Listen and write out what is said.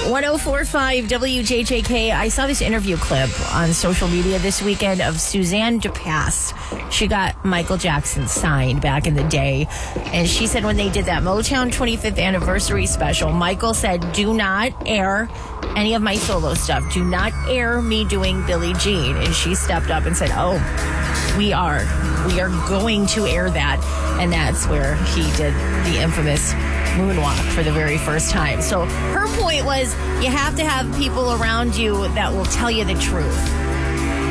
1045 WJJK. I saw this interview clip on social media this weekend of Suzanne DePass. She got Michael Jackson signed back in the day. And she said when they did that Motown 25th anniversary special, Michael said, do not air any of my solo stuff. Do not air me doing Billie Jean. And she stepped up and said, oh, we are going to air that. And that's where he did the infamous moonwalk for the very first time. So her point was you have to have people around you that will tell you the truth.